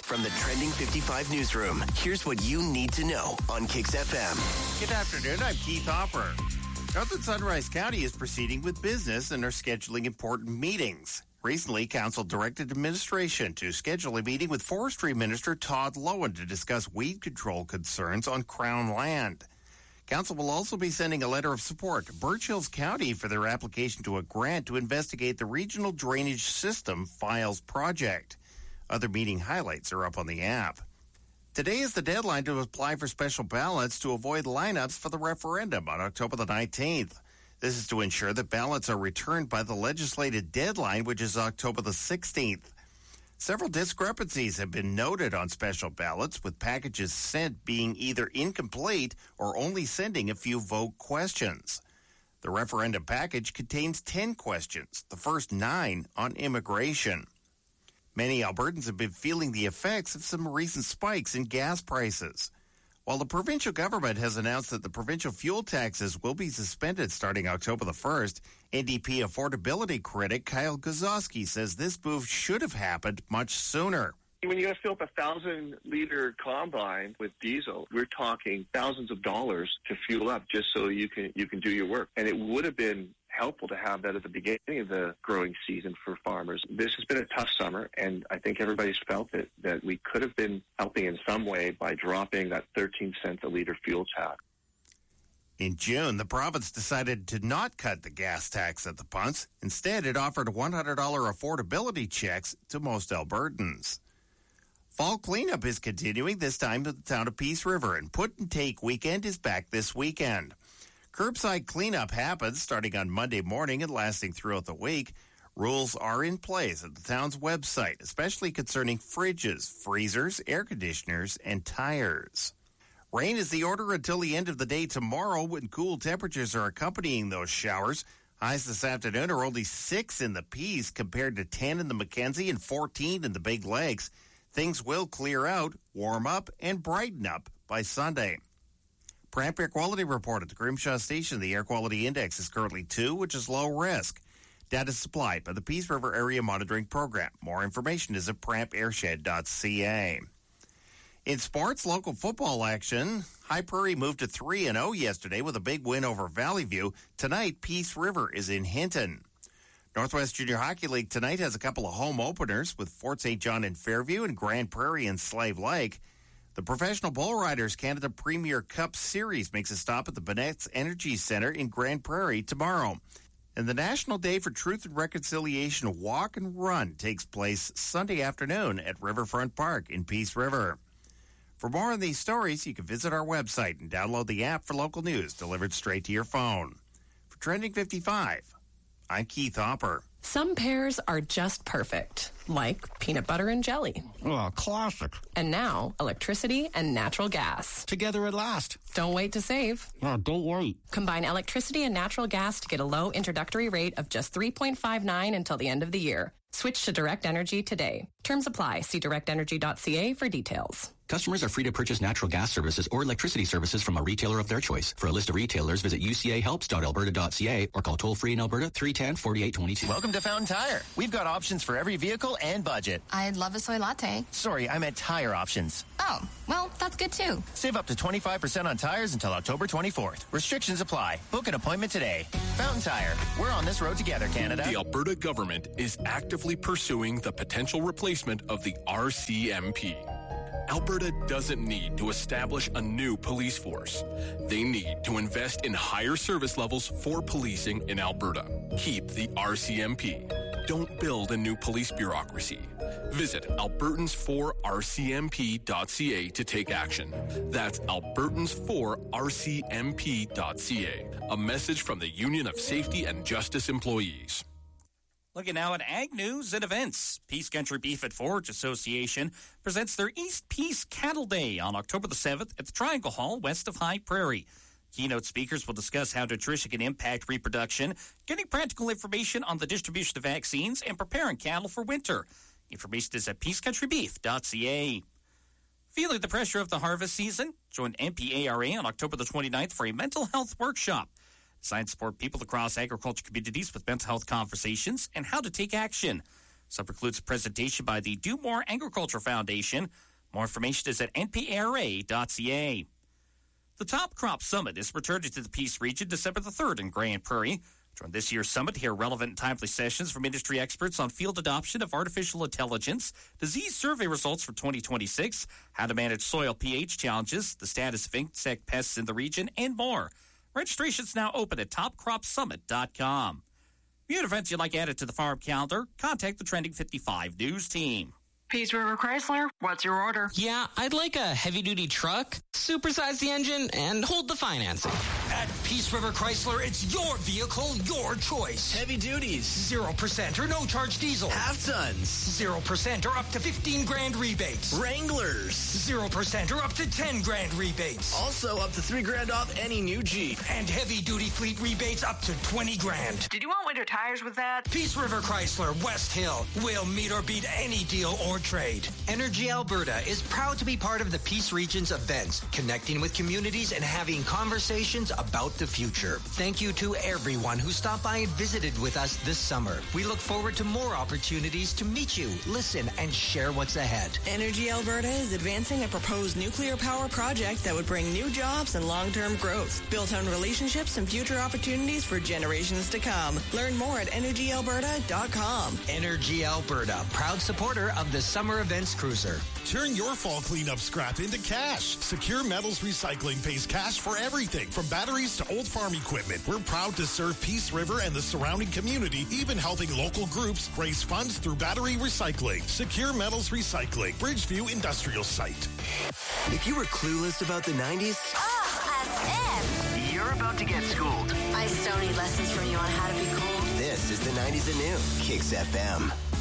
From the Trending 55 newsroom, here's what you need to know on Kicks FM. Good afternoon, I'm Keith Hopper. North and Sunrise County is proceeding with business and are scheduling important meetings. Recently, Council directed administration to schedule a meeting with Forestry Minister Todd Loewen to discuss weed control concerns on Crown land. Council will also be sending a letter of support to Birch Hills County for their application to a grant to investigate the Regional Drainage System Files project. Other meeting highlights are up on the app. Today is the deadline to apply for special ballots to avoid lineups for the referendum on October the 19th. This is to ensure that ballots are returned by the legislated deadline, which is October the 16th. Several discrepancies have been noted on special ballots, with packages sent being either incomplete or only sending a few vote questions. The referendum package contains 10 questions, the first 9 on immigration. Many Albertans have been feeling the effects of some recent spikes in gas prices. While the provincial government has announced that the provincial fuel taxes will be suspended starting October the 1st, NDP affordability critic Kyle Guzowski says this move should have happened much sooner. When you got to fill up a 1,000-liter combine with diesel, we're talking thousands of dollars to fuel up just so you can do your work. And it would have been helpful to have that at the beginning of the growing season for farmers. This has been a tough summer, and I think everybody's felt that we could have been helping in some way by dropping that 13 cents a liter fuel tax. In June, the province decided to not cut the gas tax at the pumps. Instead, it offered $100 affordability checks to most Albertans. Fall cleanup is continuing, this time at the town of Peace River, and Put and Take weekend is back this weekend. Curbside cleanup happens starting on Monday morning and lasting throughout the week. Rules are in place at the town's website, especially concerning fridges, freezers, air conditioners, and tires. Rain is the order until the end of the day tomorrow, when cool temperatures are accompanying those showers. Highs this afternoon are only 6 in the Peace compared to 10 in the Mackenzie and 14 in the Big Lakes. Things will clear out, warm up, and brighten up by Sunday. Pramp Air Quality Report at the Grimshaw Station. The air quality index is currently 2, which is low risk. Data supplied by the Peace River Area Monitoring Program. More information is at prampairshed.ca. In sports, local football action. High Prairie moved to 3-0 yesterday with a big win over Valley View. Tonight, Peace River is in Hinton. Northwest Junior Hockey League tonight has a couple of home openers with Fort St. John in Fairview and Grand Prairie in Slave Lake. The Professional Bull Riders Canada Premier Cup Series makes a stop at the Bonnett's Energy Center in Grand Prairie tomorrow. And the National Day for Truth and Reconciliation Walk and Run takes place Sunday afternoon at Riverfront Park in Peace River. For more on these stories, you can visit our website and download the app for local news delivered straight to your phone. For Trending 55, I'm Keith Hopper. Some pairs are just perfect, like peanut butter and jelly. Oh, classic. And now, electricity and natural gas. Together at last. Don't wait to save. Oh, don't wait. Combine electricity and natural gas to get a low introductory rate of just $3.59 until the end of the year. Switch to Direct Energy today. Terms apply. See directenergy.ca for details. Customers are free to purchase natural gas services or electricity services from a retailer of their choice. For a list of retailers, visit ucahelps.alberta.ca or call toll-free in Alberta 310-4822. Welcome to Fountain Tire. We've got options for every vehicle and budget. I'd love a soy latte. Sorry, I meant tire options. Oh, well, that's good too. Save up to 25% on tires until October 24th. Restrictions apply. Book an appointment today. Fountain Tire. We're on this road together, Canada. The Alberta government is actively pursuing the potential replacement of the RCMP. Alberta doesn't need to establish a new police force. They need to invest in higher service levels for policing in Alberta. Keep the RCMP. Don't build a new police bureaucracy. Visit albertans4rcmp.ca to take action. That's albertans4rcmp.ca. A message from the Union of Safety and Justice Employees. Looking now at ag news and events. Peace Country Beef at Forage Association presents their East Peace Cattle Day on October the 7th at the Triangle Hall west of High Prairie. Keynote speakers will discuss how nutrition can impact reproduction, getting practical information on the distribution of vaccines, and preparing cattle for winter. Information is at peacecountrybeef.ca. Feeling the pressure of the harvest season? Join MPARA on October the 29th for a mental health workshop. Designed to support people across agriculture communities with mental health conversations and how to take action. Summer includes a presentation by the Do More Agriculture Foundation. More information is at npra.ca. The Top Crop Summit is returning to the Peace Region December the 3rd in Grand Prairie. Join this year's summit to hear relevant and timely sessions from industry experts on field adoption of artificial intelligence, disease survey results for 2026, how to manage soil pH challenges, the status of insect pests in the region, and more. Registration's now open at topcropsummit.com. If you have events you'd like added to the farm calendar, contact the Trending 55 News team. Peace River Chrysler, what's your order? Yeah, I'd like a heavy-duty truck, supersize the engine, and hold the financing. At Peace River Chrysler, it's your vehicle, your choice. Heavy duties. 0% or no charge diesel. Half tons. 0% or up to 15 grand rebates. Wranglers. 0% or up to 10 grand rebates. Also up to 3 grand off any new Jeep. And heavy-duty fleet rebates up to 20 grand. Did you want winter tires with that? Peace River Chrysler, West Hill. Will meet or beat any deal or trade. Energy Alberta is proud to be part of the Peace Region's events, connecting with communities and having conversations about the future. Thank you to everyone who stopped by and visited with us this summer. We look forward to more opportunities to meet you, listen, and share what's ahead. Energy Alberta is advancing a proposed nuclear power project that would bring new jobs and long-term growth, built on relationships and future opportunities for generations to come. Learn more at energyalberta.com. Energy Alberta, proud supporter of the Summer Events Cruiser. Turn your fall cleanup scrap into cash. Secure Metals Recycling pays cash for everything from batteries to old farm equipment. We're proud to serve Peace River and the surrounding community, even helping local groups raise funds through battery recycling. Secure Metals Recycling, Bridgeview Industrial Site. If you were clueless about the 90s, you're about to get schooled. I still need lessons from you on how to be cool. This is the 90s anew. Kicks FM.